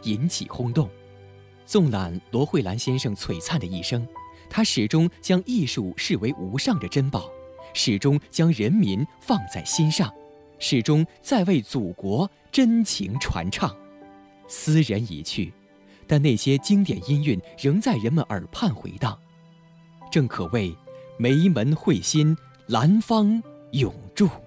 引起轰动。纵览罗慧兰先生璀璨的一生，他始终将艺术视为无上的珍宝，始终将人民放在心上，始终在为祖国真情传唱。斯人已去，但那些经典音韵仍在人们耳畔回荡，正可谓梅门会心，兰芳永驻。